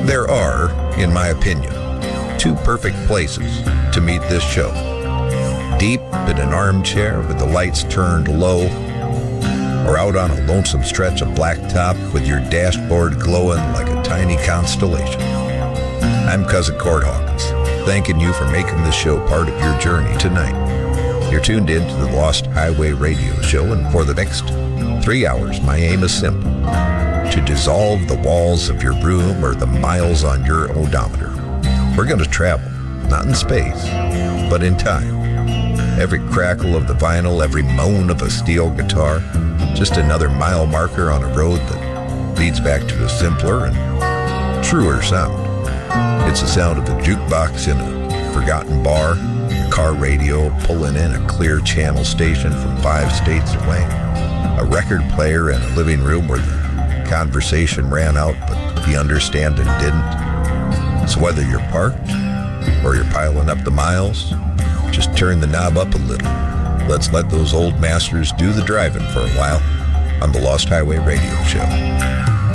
There are, in my opinion, two perfect places to meet this show. Deep in an armchair with the lights turned low, or out on a lonesome stretch of blacktop with your dashboard glowing like a tiny constellation. I'm Cousin Cord Hawkins, thanking you for making this show part of your journey tonight. You're tuned in to the Lost Highway Radio Show, and for the next 3 hours, my aim is simple: to dissolve the walls of your room or the miles on your odometer. We're going to travel, not in space, but in time. Every crackle of the vinyl, every moan of a steel guitar, just another mile marker on a road that leads back to a simpler and truer sound. It's the sound of a jukebox in a forgotten bar, a car radio pulling in a clear channel station from 5 states away, a record player in a living room where the conversation ran out but the understanding didn't. So whether you're parked or you're piling up the miles, just turn the knob up a little. Let's let those old masters do the driving for a while on the Lost Highway Radio Show.